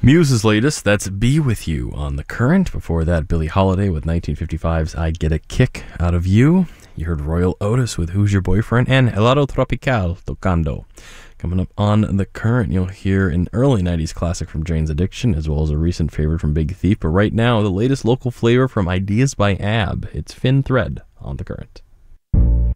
Muse's latest, that's Be With You on The Current. Before that, Billie Holiday with 1955's I'd Get a Kick Out of You. You heard Royal Otis with Who's Your Boyfriend, and Helado Tropical, Tocando. Coming up on The Current, you'll hear an early 90s classic from Jane's Addiction, as well as a recent favorite from Big Thief. But right now, the latest local flavor from Ideas by Ab. It's Fin Thread on The Current.